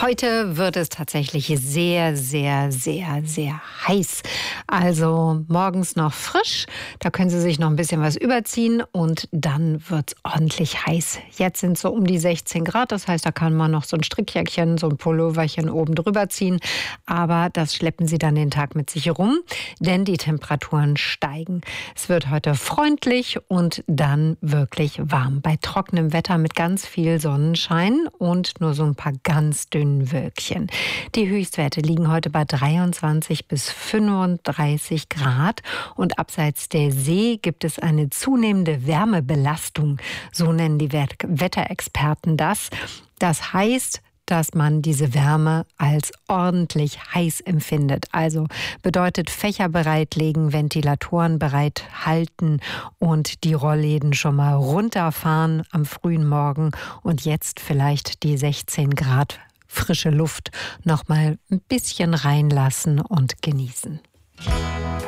Heute wird es tatsächlich sehr, sehr, sehr, sehr heiß. Also morgens noch frisch, da können Sie sich noch ein bisschen was überziehen und dann wird es ordentlich heiß. Jetzt sind es so um die 16 Grad, das heißt, da kann man noch so ein Strickjäckchen, so ein Pulloverchen oben drüber ziehen. Aber das schleppen Sie dann den Tag mit sich rum, denn die Temperaturen steigen. Es wird heute freundlich und dann wirklich warm. Bei trockenem Wetter mit ganz viel Sonnenschein und nur so ein paar ganz dünnen Wölkchen. Die Höchstwerte liegen heute bei 23 bis 35 Grad und abseits der See gibt es eine zunehmende Wärmebelastung. So nennen die Wetterexperten das. Das heißt, dass man diese Wärme als ordentlich heiß empfindet. Also bedeutet Fächer bereitlegen, Ventilatoren bereithalten und die Rollläden schon mal runterfahren am frühen Morgen und jetzt vielleicht die 16 Grad frische Luft noch mal ein bisschen reinlassen und genießen.